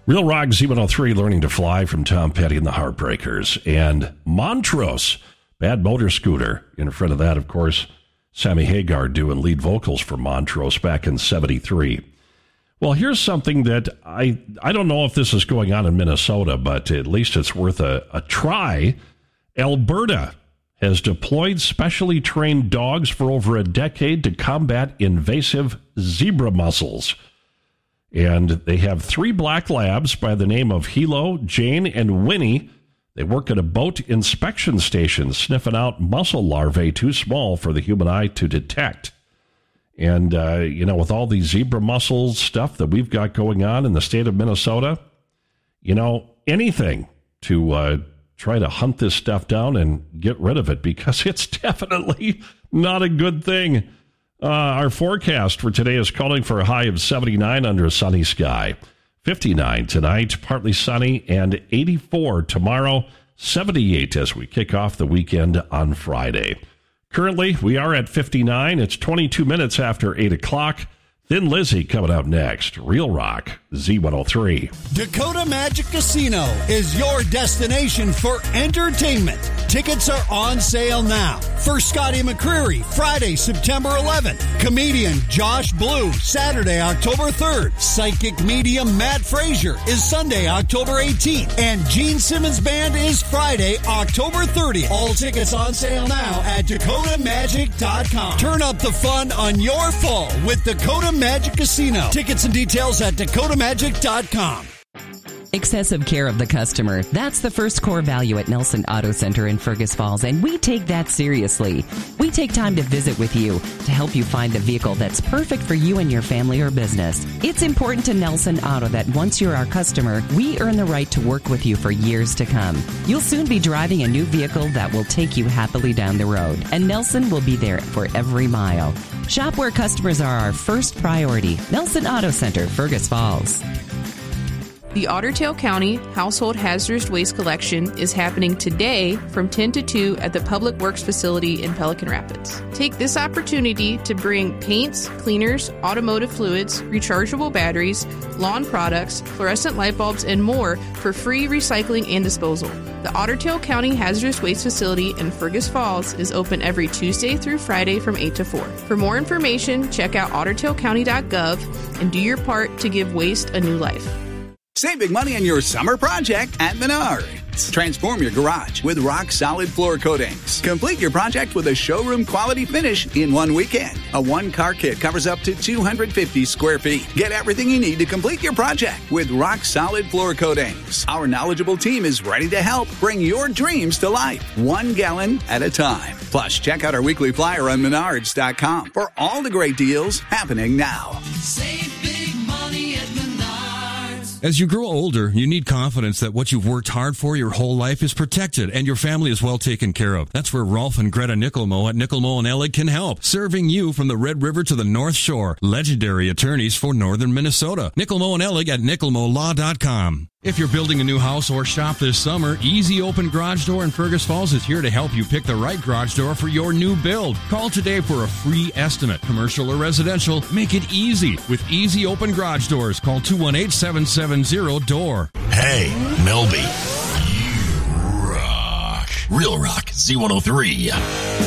Real Rock Z103, Learning to Fly from Tom Petty and the Heartbreakers. And Montrose, Bad Motor Scooter. In front of that, of course, Sammy Hagar doing lead vocals for Montrose back in 73. Well, here's something that I don't know if this is going on in Minnesota, but at least it's worth a try. Alberta has deployed specially trained dogs for over a decade to combat invasive zebra mussels. And they have 3 black labs by the name of Hilo, Jane, and Winnie. They work at a boat inspection station, sniffing out mussel larvae too small for the human eye to detect. And, with all these zebra mussel stuff that we've got going on in the state of Minnesota, anything to try to hunt this stuff down and get rid of it, because it's definitely not a good thing. Our forecast for today is calling for a high of 79 under a sunny sky. 59 tonight, partly sunny, and 84 tomorrow, 78 as we kick off the weekend on Friday. Currently, we are at 59. It's 22 minutes after 8 o'clock. Thin Lizzy coming up next. Real Rock, Z103. Dakota Magic Casino is your destination for entertainment. Tickets are on sale now. For Scotty McCreery, Friday, September 11th. Comedian Josh Blue, Saturday, October 3rd. Psychic medium Matt Frazier is Sunday, October 18th. And Gene Simmons Band is Friday, October 30th. All tickets on sale now at DakotaMagic.com. Turn up the fun on your fall with Dakota Magic Casino. Tickets and details at DakotaMagic.com. Excessive care of the customer. That's the first core value at Nelson Auto Center in Fergus Falls, and we take that seriously. We take time to visit with you to help you find the vehicle that's perfect for you and your family or business. It's important to Nelson Auto that once you're our customer, we earn the right to work with you for years to come. You'll soon be driving a new vehicle that will take you happily down the road, and Nelson will be there for every mile. Shop where customers are our first priority. Nelson Auto Center, Fergus Falls. The Otter Tail County Household Hazardous Waste Collection is happening today from 10 to 2 at the Public Works Facility in Pelican Rapids. Take this opportunity to bring paints, cleaners, automotive fluids, rechargeable batteries, lawn products, fluorescent light bulbs, and more for free recycling and disposal. The Otter Tail County Hazardous Waste Facility in Fergus Falls is open every Tuesday through Friday from 8 to 4. For more information, check out ottertailcounty.gov and do your part to give waste a new life. Save big money on your summer project at Menards. Transform your garage with rock-solid floor coatings. Complete your project with a showroom-quality finish in one weekend. A one-car kit covers up to 250 square feet. Get everything you need to complete your project with rock-solid floor coatings. Our knowledgeable team is ready to help bring your dreams to life, 1 gallon at a time. Plus, check out our weekly flyer on Menards.com for all the great deals happening now. Save big money at Menards. As you grow older, you need confidence that what you've worked hard for your whole life is protected and your family is well taken care of. That's where Rolf and Greta Nickelmo at Nickelmo & Ellig can help, serving you from the Red River to the North Shore. Legendary attorneys for Northern Minnesota. Nickelmo & Ellig at nickelmolaw.com. If you're building a new house or shop this summer, Easy Open Garage Door in Fergus Falls is here to help you pick the right garage door for your new build. Call today for a free estimate. Commercial or residential, make it easy with Easy Open Garage Doors. Call 218-770-DOOR. Hey, Melby. You rock. Real Rock Z103.